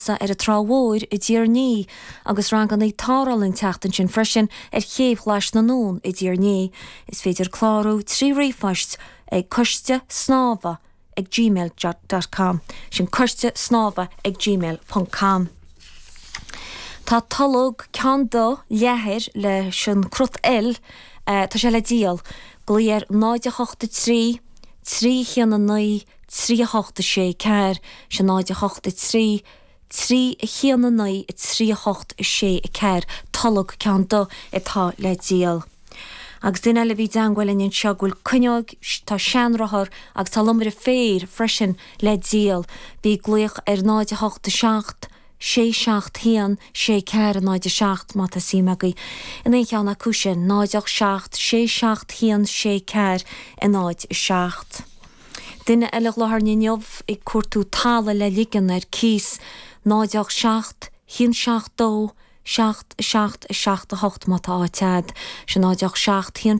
sa a tráhóir I ddír ní agus rangan í táralinn teachtain sin freisin chéimh leis na nún I ddír ní. Is féidir chlárú trí réfast ag coiste snáva ag gmail.com sin coiste snáva ag gmail.com. Tá talóg ceandó leithir le sin crut tá sé le díal gluar 983 389 386 ceir sin 983 389 386 ceir talóg ceandó tá le díal. Agus duine le bhí danghail in seo ghfuil cuineog tá seanrathir agus tá lumir féir freisin le díal bí gluoch 986 6 hían 6 ceir 9 má tá símagaí. In é cheanna cúsin 9 6 hían 6 ceir 9. Duine eile láthar neomh ag cuatú tála le ligan cís 9 hían 7 6 má tá áitead sin 9 hían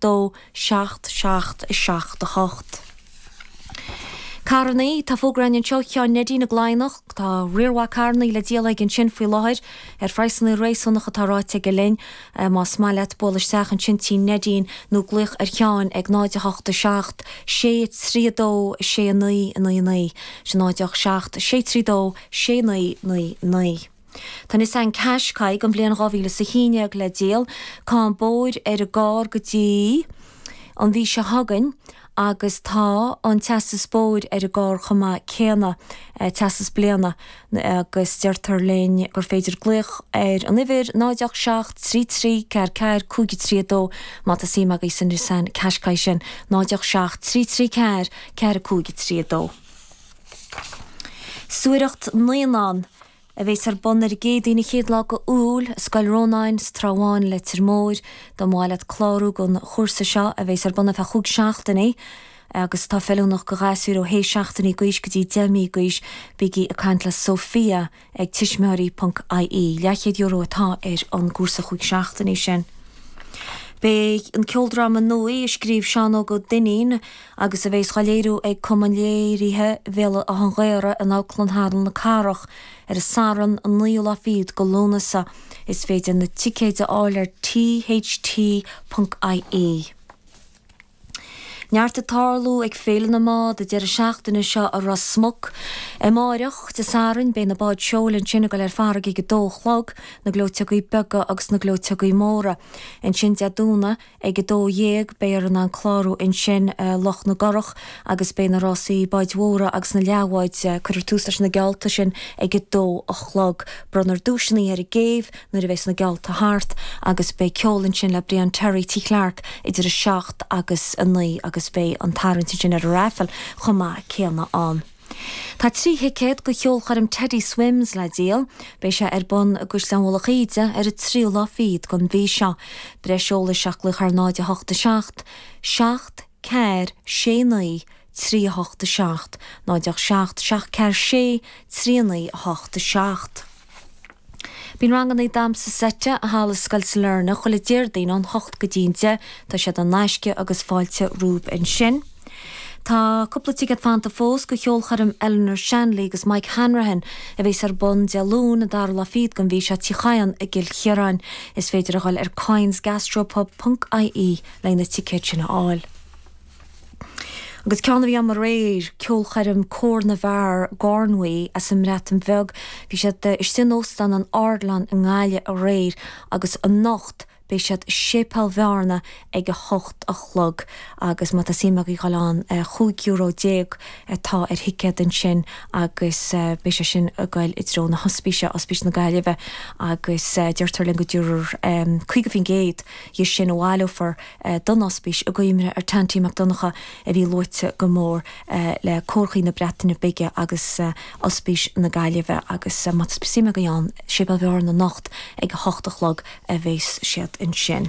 7 6 Carnaí tá fógrainn seo ceán nedína gláinach tá riorhá carnaí le díala gin sin faoi láthir freisanna rééisúnach atáráte go linn má smáileat bolis sechan sin tí nedín nó gluich cheán ag 9 sé trídó sé nuí sin 9 sé trídó sé nuí. Tá is an ceiscaig an bblion ráhíle sa híineag le díal cá bóid a gár go dtí an bhí se hagan agus tá an teas bóid a gár chuma céna teas bliana agus deirtar léin gur féidir gluich an ihir 9 33 ceir cúgi trídó má tá síma í san san ceiscaid sin 9 33 ceir cúgi trídó. Suireacht nuanán a bheits bon gédaine chéad lá go úl scail rónáin stráháin le tirmóir do máilead chlárú gon chósa seo a bheits bon a chuig seachtainna agus tá fellúnach go gáisiú ó hééis seachtainna gois go dtí déimi gois bigí a cant le Sofia ag tismeoirí.ie leichéad euro atá an gúsa chuig seachtainna sin. Bé an ceoldrama nuí scríb seán go duine agus a bhééis chaléirú ag cumanléirithe bhéle a an ghaire an áclanthadal na carach a saran an nuúla fíd go lónasa is féidir na ticéide áilir tht.ie. Neart a tárlú ag féle na má de deir seachtainna seo a ras smog máireach de sarin bé na báid seolinn sinna go faragi go dóchlog na glóteagaí bega agus na glóteagaí móra in sin deadúna ag go dóhéag béar an chlárú in sin loch na gorach agus bé na Rossí baidhóra agus na leabhaid chuir tústas na gealta sin ag go dó a chlog brunar dúisinaí ar a géh nuair a bheits na gealta hart agus bé ceolinn sin le Brian Terry T. Clark idir a 7 agus a 9 agus bé an tarintí sin ar raffel chumá céanna an. Tá trí hicéad go cheolcharim Teddy Swims le díal, bé se bon agus sanhólach ide ar a trí lá fíd gon bhí seo, bre seola seach le ar 9 6 ceir sé nuí 3 9 6 ceir sé 3 8. Bhín rangan é dam sa sete a hála scail sa lena chuile déirdaon an 8 go dínte tá siad an náisce agus fáilte rúb in sin. Tá cúpla tígad fanta fós go cheolcharim Eleanor Shanley agus Mike Hanrahan a bhés bon dealún a dar la fíd gon bhí se tíchaan a gil chiaráin is féidir a gáil ar coinsgastropub.ie le na ticéid sinna áil. Agus ceanna bhí am réir ceolcharim cór na bhar Garnwaí as an mreatam bheg bhí sé istin óstan an ardlan an gáile a réir agus an nocht bé siad sépal bhearna ag a 8 a chlog agus má tá símach í chaláán 5 euro déag tá ar hicéad an sin agus bé sé sin a gail idró na hospíise ospís na gaiileh agus deirtar len go dúr chuig fin géad dhé sin óháilú for don ospís a goimre ar tantíach donnacha a bhí loite go mór le cóchaí na bretain bige agus ospís na gaiileh agus má síime go an sépal bhearna nacht ag a 8 a chlog a bhés siad in sin.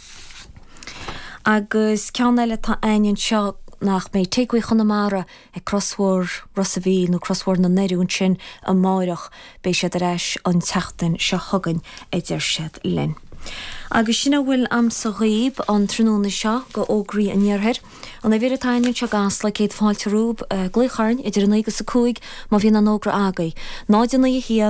Agus cean eile tá aon seo nach mé teaghaí chunamara ag crossword Rossahí nó crossword na neirún sin a máireach bé siad ar eis an teachtain se thugan idir siad linn. Agus sinna bhfuil am sa ghaob an trúna seo go ógraí an dhearthir. An a bhír atáinn se gas le céad fáilte rúb glucharn idir an agus sa cúig má bhíon an ógra agaí. Náidir na hí